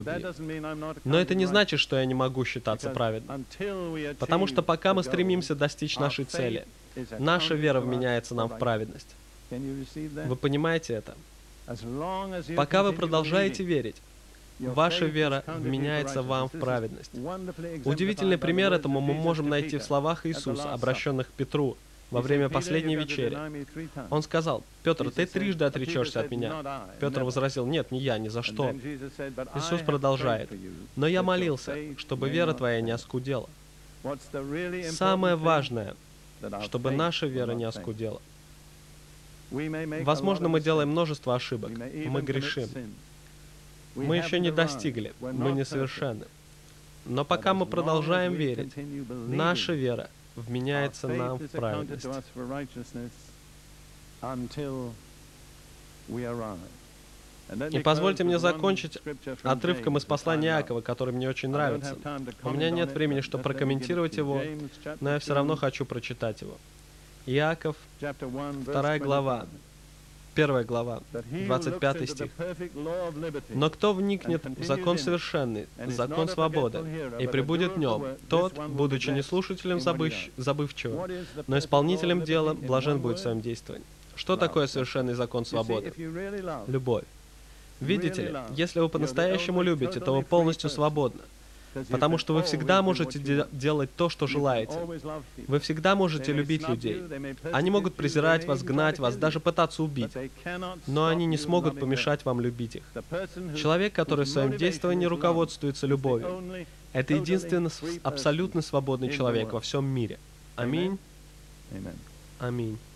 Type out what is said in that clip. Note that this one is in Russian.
Но это не значит, что я не могу считаться праведным. Потому что пока мы стремимся достичь нашей цели, наша вера вменяется нам в праведность. Вы понимаете это? Пока вы продолжаете верить, ваша вера вменяется вам в праведность. Удивительный пример этому мы можем найти в словах Иисуса, обращенных к Петру во время последней вечери. Он сказал: «Петр, ты трижды отречешься от меня». Петр возразил: «Нет, не я, ни за что». Иисус продолжает: «Но я молился, чтобы вера твоя не оскудела». Самое важное, чтобы наша вера не оскудела. Возможно, мы делаем множество ошибок, мы грешим. Мы еще не достигли, мы несовершенны. Но пока мы продолжаем верить, наша вера вменяется нам в праведность. И позвольте мне закончить отрывком из послания Иакова, который мне очень нравится. У меня нет времени, чтобы прокомментировать его, но я все равно хочу прочитать его. Иаков, 2 глава, 1 глава, 25 стих. «Но кто вникнет в закон совершенный, закон свободы, и пребудет в нем, тот, будучи не слушателем забывчивым, но исполнителем дела, блажен будет в своем действовании». Что такое совершенный закон свободы? Любовь. Видите ли, если вы по-настоящему любите, то вы полностью свободны. Потому что вы всегда можете делать то, что желаете. Вы всегда можете любить людей. Они могут презирать вас, гнать вас, даже пытаться убить. Но они не смогут помешать вам любить их. Человек, который в своем действовании руководствуется любовью, это единственный абсолютно свободный человек во всем мире. Аминь. Аминь.